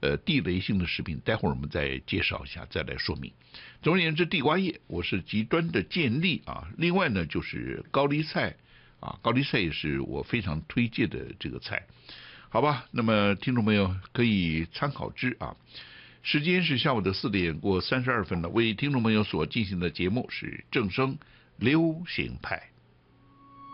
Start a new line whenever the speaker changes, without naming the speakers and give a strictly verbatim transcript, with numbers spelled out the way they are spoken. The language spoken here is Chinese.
呃地雷性的食品，待会儿我们再介绍一下，再来说明。总而言之，地瓜叶我是极端的建议啊。另外呢，就是高丽菜啊，高丽菜也是我非常推荐的这个菜，好吧？那么听众朋友可以参考之啊。时间是下午的四点过三十二分了，为听众朋友所进行的节目是正声流行派。